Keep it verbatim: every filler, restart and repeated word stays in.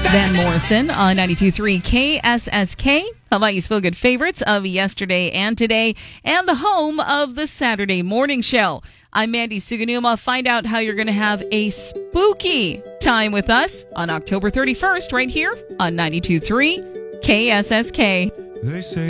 Van Morrison on ninety-two point three K S S K. Hawaii's Feel Good favorites of yesterday and today, and the home of the Saturday Morning Show. I'm Mandy Suganuma. Find out how you're going to have a spooky time with us on October thirty-first right here on ninety-two point three K S S K. They say